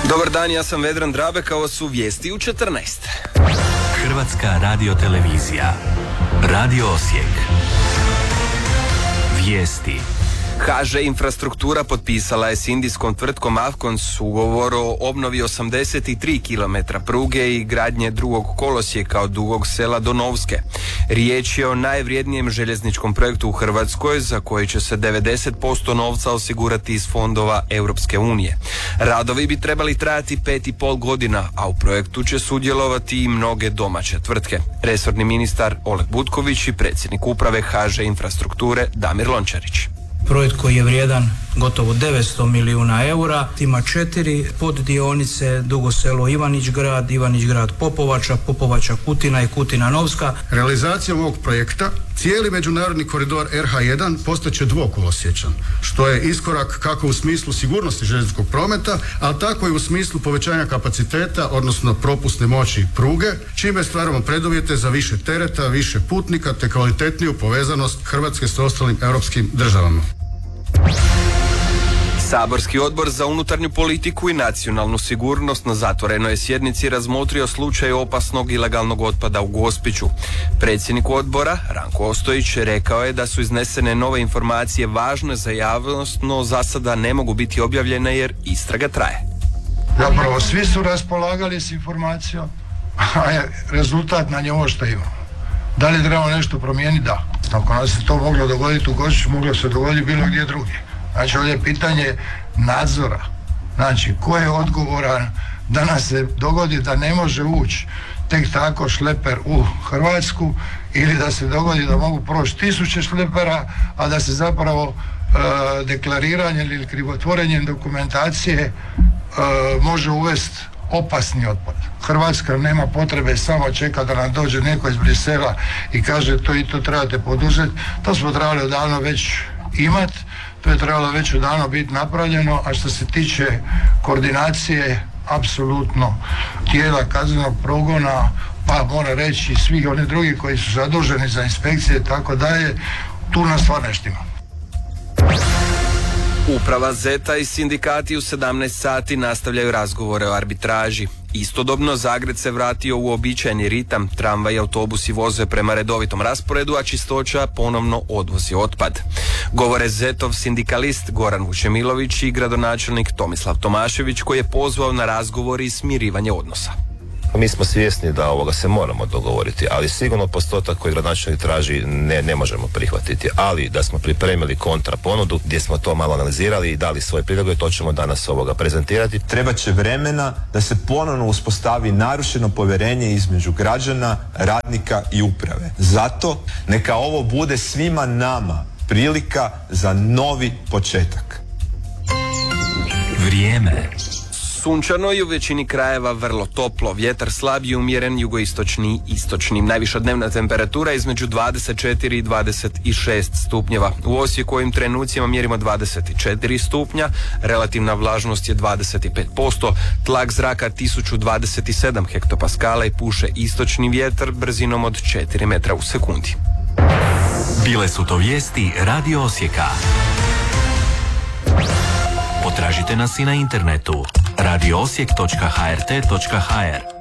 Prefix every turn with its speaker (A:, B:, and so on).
A: Dobar dan, ja sam Vedran Drabek, a ovo su vijesti u 14.
B: Hrvatska radiotelevizija. Radio Osijek. Vijesti.
A: HŽ Infrastruktura potpisala je s indijskom tvrtkom Afcons ugovor o obnovi 83 km pruge i gradnje drugog kolosijeka od Dugog Sela do Novske. Riječ je o najvrijednijem željezničkom projektu u Hrvatskoj za koji će se 90% novca osigurati iz fondova Europske unije. Radovi bi trebali trajati 5,5 godina, a u projektu će sudjelovati i mnoge domaće tvrtke. Resorni ministar Oleg Butković i predsjednik uprave HŽ Infrastrukture Damir Lončarić.
C: Projekt koji je vrijedan gotovo 900 milijuna eura, ima 4 poddionice, Dugo Selo Ivanić Grad, Ivanić Grad Popovača, Popovača Kutina i Kutina Novska.
D: Realizacijom ovog projekta cijeli međunarodni koridor RH1 postaće dvokolosječan, što je iskorak kako u smislu sigurnosti željezničkog prometa, ali tako i u smislu povećanja kapaciteta, odnosno propusne moći pruge, čime stvaramo preduvjete za više tereta, više putnika te kvalitetniju povezanost Hrvatske s ostalim europskim državama.
A: Saborski odbor za unutarnju politiku i nacionalnu sigurnost na zatvorenoj sjednici razmotrio slučaj opasnog ilegalnog otpada u Gospiću. Predsjednik odbora, Ranko Ostojić, rekao je da su iznesene nove informacije važne za javnost, no za sada ne mogu biti objavljene jer istraga traje.
E: Zapravo svi su raspolagali s informacijom, a rezultat na nje ovo što imamo. Da li trebamo nešto promijeniti? Da. Ako se to moglo dogoditi u Gospiću, moglo se dogoditi bilo gdje drugdje. Znači ovdje je pitanje nadzora. Znači ko je odgovoran da nam se dogodi da ne može ući tek tako šleper u Hrvatsku ili da se dogodi da mogu proći 1000 šlepera, a da se zapravo deklariranjem ili krivotvorenjem dokumentacije može uvesti opasni otpad. Hrvatska nema potrebe samo čekati da nam dođe neko iz Brisela i kaže to i to trebate poduzeti. To smo trebali odavno već imati. To je trebalo već odavno biti napravljeno, a što se tiče koordinacije, apsolutno tijela kaznenog progona, pa mora reći i svi oni drugi koji su zaduženi za inspekcije i tako dalje, tu nas stvar ne štima.
A: Uprava ZET-a i sindikati u 17 sati nastavljaju razgovore o arbitraži. Istodobno Zagreb se vratio u uobičajeni ritam, tramvaj i autobusi voze prema redovitom rasporedu, a Čistoća ponovno odvozi otpad. Govore ZET-ov sindikalist Goran Vučemilović i gradonačelnik Tomislav Tomašević, koji je pozvao na razgovor i smirivanje odnosa.
F: Mi smo svjesni da se moramo dogovoriti, ali sigurno postotak koji gradonačelnik traži ne možemo prihvatiti, ali da smo pripremili kontra ponudu gdje smo to malo analizirali i dali svoje prijedloge, to ćemo danas prezentirati.
G: Treba će vremena da se ponovno uspostavi narušeno povjerenje između građana, radnika i uprave. Zato neka ovo bude svima nama prilika za novi početak.
B: Vrijeme.
A: Sunčano i u većini krajeva vrlo toplo, vjetar slab i umjeren jugoistočni i istočni. Najviša dnevna temperatura između 24 i 26 stupnjeva. U Osijeku ovim trenucima mjerimo 24 stupnja, relativna vlažnost je 25%, tlak zraka 1027 hektopaskala i puše istočni vjetar brzinom od 4 metra u sekundi.
B: Bile su to vijesti Radio Osijeka. Potražite nas i na internetu radioosijek.hrt.hr.